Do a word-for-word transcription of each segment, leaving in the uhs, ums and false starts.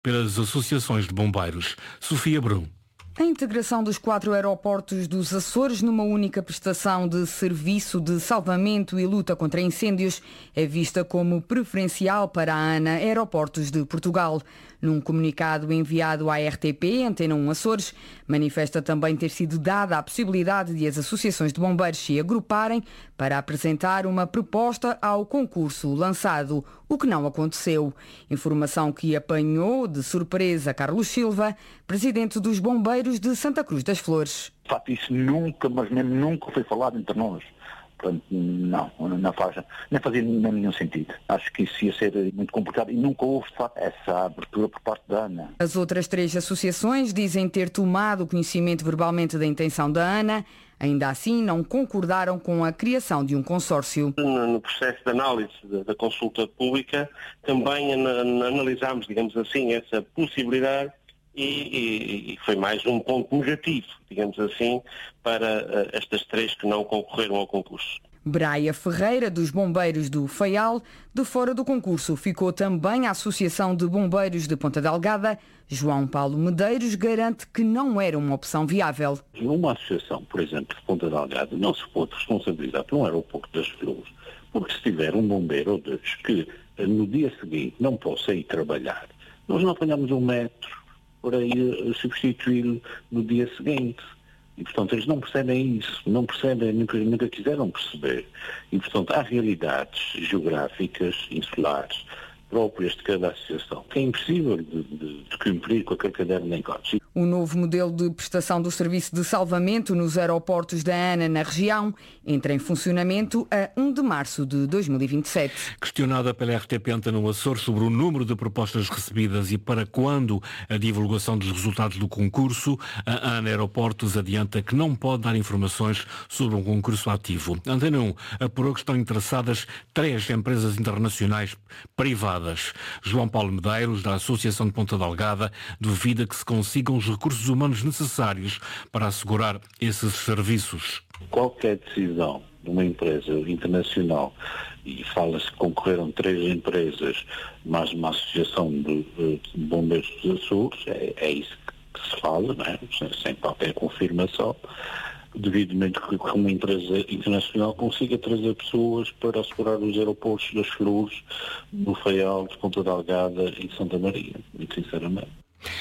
pelas associações de bombeiros. Sofia Brum. A integração dos quatro aeroportos dos Açores numa única prestação de serviço de salvamento e luta contra incêndios é vista como preferencial para a ANA Aeroportos de Portugal. Num comunicado enviado à R T P, Antena um Açores, manifesta também ter sido dada a possibilidade de as associações de bombeiros se agruparem para apresentar uma proposta ao concurso lançado, o que não aconteceu. Informação que apanhou de surpresa Carlos Silva, presidente dos Bombeiros de Santa Cruz das Flores. De facto, isso nunca, mas mesmo nunca foi falado entre nós. Portanto, não, não faz, não fazia nenhum sentido. Acho que isso ia ser muito complicado e nunca houve, de facto, essa abertura por parte da ANA. As outras três associações dizem ter tomado conhecimento verbalmente da intenção da ANA. Ainda assim, não concordaram com a criação de um consórcio. No processo de análise da consulta pública, também analisámos, digamos assim, essa possibilidade e, e, e foi mais um ponto negativo, digamos assim, para uh, estas três que não concorreram ao concurso. Braia Ferreira, dos Bombeiros do Faial, de fora do concurso ficou também a Associação de Bombeiros de Ponta Delgada. João Paulo Medeiros garante que não era uma opção viável. Uma associação, por exemplo, de Ponta Delgada, não se pode responsabilizar por um aeroporto das Flores, porque se tiver um bombeiro ou dois que no dia seguinte não possa ir trabalhar, nós não apanhamos um metro para ir substituí-lo no dia seguinte. E, portanto, eles não percebem isso, não percebem, nunca, nunca quiseram perceber. E, portanto, há realidades geográficas, insulares, próprias de cada associação, que é impossível de, de, de cumprir com aquele caderno de encargos. O novo modelo de prestação do serviço de salvamento nos aeroportos da ANA na região entra em funcionamento a um de março de dois mil e vinte e sete. Questionada pela R T P Antena um Açores sobre o número de propostas recebidas e para quando a divulgação dos resultados do concurso, a ANA Aeroportos adianta que não pode dar informações sobre um concurso ativo. Antena um apurou que estão interessadas três empresas internacionais privadas. João Paulo Medeiros, da Associação de Ponta Delgada, duvida que se consigam os recursos humanos necessários para assegurar esses serviços. Qualquer decisão de uma empresa internacional, e fala-se que concorreram três empresas, mais uma associação de, de bombeiros dos Açores, é, é isso que se fala, não é? sem, sem qualquer confirmação, devidamente que uma empresa internacional consiga trazer pessoas para assegurar os aeroportos das Flores, do Faial, de Ponta Delgada e de Santa Maria, muito sinceramente.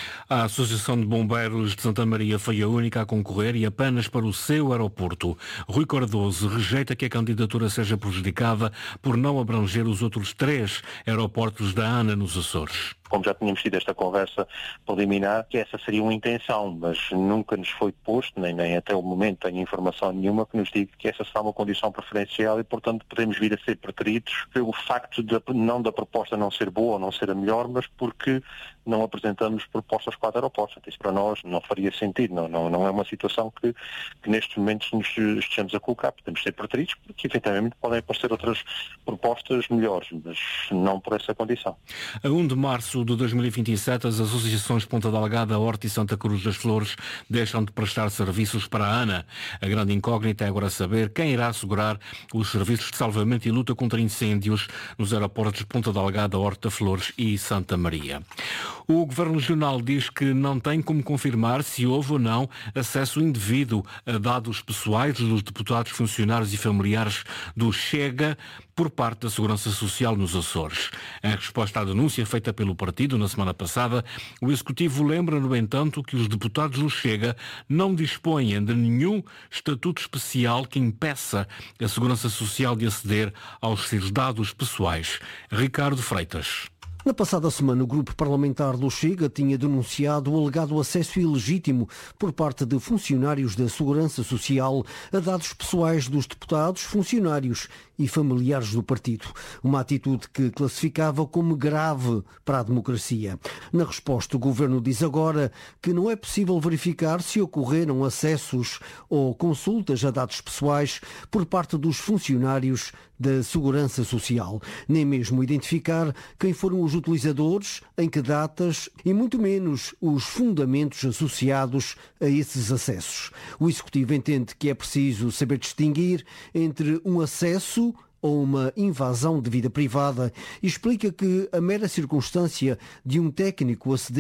A Associação de Bombeiros de Santa Maria foi a única a concorrer e apenas para o seu aeroporto. Rui Cardoso rejeita que a candidatura seja prejudicada por não abranger os outros três aeroportos da ANA nos Açores. Como já tínhamos tido esta conversa preliminar, que essa seria uma intenção, mas nunca nos foi posto, nem, nem até o momento tenho informação nenhuma que nos diga que essa será uma condição preferencial e, portanto, podemos vir a ser preteridos pelo facto de não da proposta não ser boa ou não ser a melhor, mas porque não apresentamos propostas para aeroportos. Isso para nós não faria sentido, não, não, não é uma situação que, que nestes momentos nos estejamos a colocar. Podemos ser preteridos porque, efetivamente, podem aparecer outras propostas melhores, mas não por essa condição. A um de março de dois mil e vinte e sete, as associações Ponta Delgada, Horta e Santa Cruz das Flores deixam de prestar serviços para a ANA. A grande incógnita é agora saber quem irá assegurar os serviços de salvamento e luta contra incêndios nos aeroportos de Ponta Delgada, Horta, Flores e Santa Maria. O Governo Regional diz que não tem como confirmar se houve ou não acesso indevido a dados pessoais dos deputados, funcionários e familiares do Chega por parte da Segurança Social nos Açores. Em resposta à denúncia feita pelo partido na semana passada, o Executivo lembra, no entanto, que os deputados do Chega não dispõem de nenhum estatuto especial que impeça a Segurança Social de aceder aos seus dados pessoais. Ricardo Freitas. Na passada semana, o grupo parlamentar do Chega tinha denunciado o alegado acesso ilegítimo por parte de funcionários da Segurança Social a dados pessoais dos deputados, funcionários e familiares do partido. Uma atitude que classificava como grave para a democracia. Na resposta, o Governo diz agora que não é possível verificar se ocorreram acessos ou consultas a dados pessoais por parte dos funcionários da Segurança Social, nem mesmo identificar quem foram os utilizadores, em que datas e muito menos os fundamentos associados a esses acessos. O Executivo entende que é preciso saber distinguir entre um acesso ou uma invasão de vida privada e explica que a mera circunstância de um técnico aceder